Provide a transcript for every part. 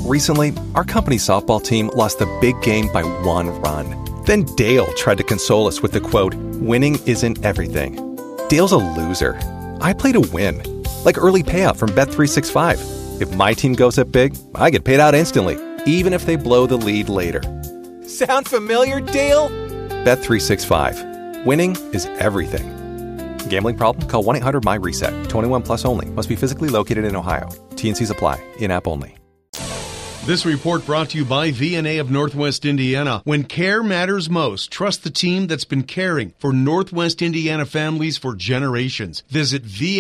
Recently, our company softball team lost the big game by 1 run. Then Dale tried to console us with the quote, "Winning isn't everything." Dale's a loser. I play to win. Like early payout from Bet365. If my team goes up big, I get paid out instantly, even if they blow the lead later. Sound familiar, Dale? Bet365. Winning is everything. Gambling problem? Call 1-800-MY-RESET. 21 plus only. Must be physically located in Ohio. T&Cs apply. In-app only. This report brought to you by VNA of Northwest Indiana. When care matters most, trust the team that's been caring for Northwest Indiana families for generations. Visit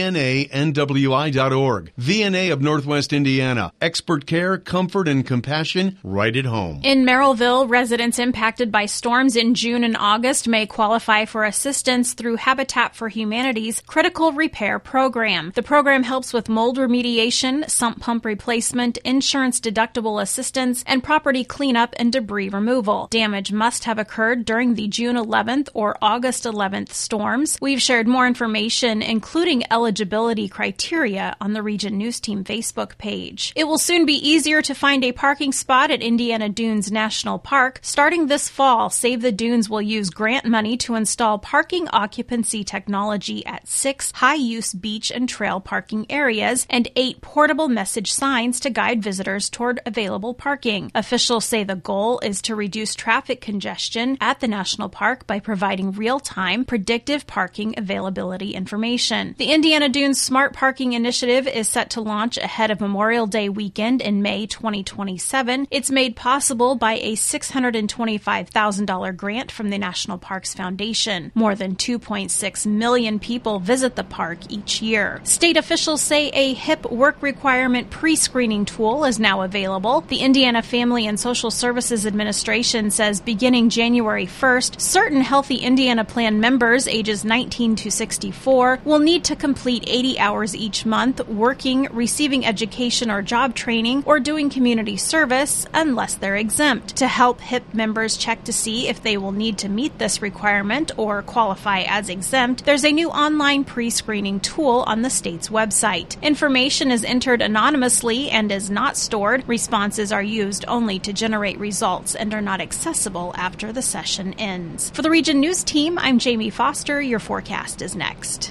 VNANWI.org. VNA of Northwest Indiana. Expert care, comfort, and compassion right at home. In Merrillville, residents impacted by storms in June and August may qualify for assistance through Habitat for Humanity's Critical Repair Program. The program helps with mold remediation, sump pump replacement, insurance deductible assistance, and property cleanup and debris removal. Damage must have occurred during the June 11th or August 11th storms. We've shared more information, including eligibility criteria, on the Region News Team Facebook page. It will soon be easier to find a parking spot at Indiana Dunes National Park. Starting this fall, Save the Dunes will use grant money to install parking occupancy technology at 6 high-use beach and trail parking areas and 8 portable message signs to guide visitors toward available parking. Officials say the goal is to reduce traffic congestion at the national park by providing real-time, predictive parking availability information. The Indiana Dunes Smart Parking Initiative is set to launch ahead of Memorial Day weekend in May 2027. It's made possible by a $625,000 grant from the National Parks Foundation. More than 2.6 million people visit the park each year. State officials say a HIP work requirement pre-screening tool is now available. The Indiana Family and Social Services Administration says beginning January 1st, certain Healthy Indiana Plan members ages 19 to 64 will need to complete 80 hours each month working, receiving education or job training, or doing community service unless they're exempt. To help HIP members check to see if they will need to meet this requirement or qualify as exempt, there's a new online pre-screening tool on the state's website. Information is entered anonymously and is not stored. Responses are used only to generate results and are not accessible after the session ends. For the Region News Team, I'm Jamie Foster. Your forecast is next.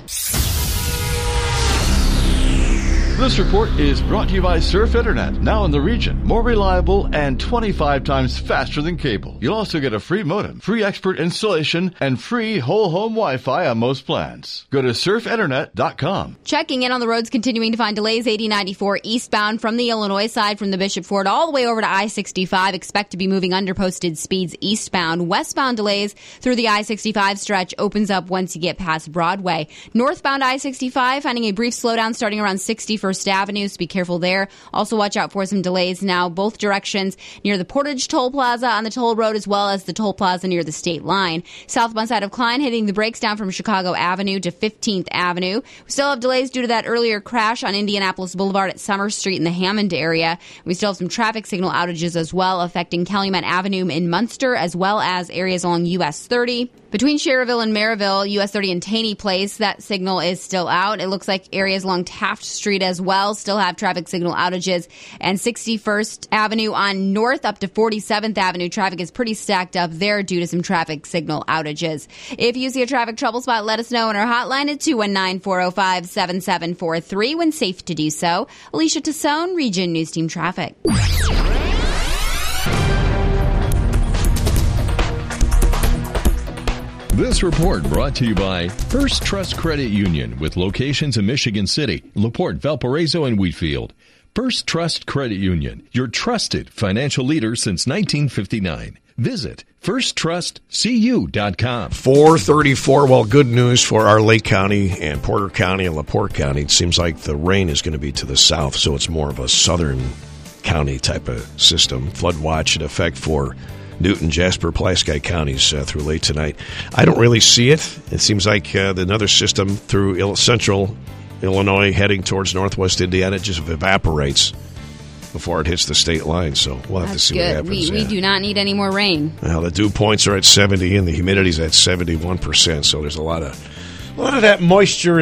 This report is brought to you by Surf Internet, now in the region. More reliable and 25 times faster than cable. You'll also get a free modem, free expert installation, and free whole home Wi-Fi on most plans. Go to surfinternet.com. Checking in on the roads, continuing to find delays. 8094 eastbound from the Illinois side from the Bishop Ford all the way over to I-65. Expect to be moving under posted speeds eastbound. Westbound delays through the I-65 stretch opens up once you get past Broadway. Northbound I-65 finding a brief slowdown starting around 61st Avenue, so be careful there. Also watch out for some delays now both directions near the Portage Toll Plaza on the toll road as well as the toll plaza near the state line. Southbound side of Klein hitting the brakes down from Chicago Avenue to 15th Avenue. We still have delays due to that earlier crash on Indianapolis Boulevard at Summer Street in the Hammond area. We still have some traffic signal outages as well affecting Calumet Avenue in Munster as well as areas along US 30. Between Cherryville and Maryville, US 30 and Taney Place, that signal is still out. It looks like areas along Taft Street as well still have traffic signal outages. And 61st Avenue on north up to 47th Avenue, traffic is pretty stacked up there due to some traffic signal outages. If you see a traffic trouble spot, let us know on our hotline at 219-405-7743 when safe to do so. Alicia Tassone, Region News Team Traffic. This report brought to you by First Trust Credit Union with locations in Michigan City, LaPorte, Valparaiso, and Wheatfield. First Trust Credit Union, your trusted financial leader since 1959. Visit firsttrustcu.com. 434. Well, good news for our Lake County and Porter County and LaPorte County. It seems like the rain is going to be to the south, so it's more of a southern county type of system. Flood watch in effect for Newton, Jasper, Pulaski counties through late tonight. I don't really see it. It seems like another system through central Illinois heading towards northwest Indiana just evaporates before it hits the state line. So we'll have to see what happens. We do not need any more rain. Well, the dew points are at 70 and the humidity's at 71%. So there's a lot of that moisture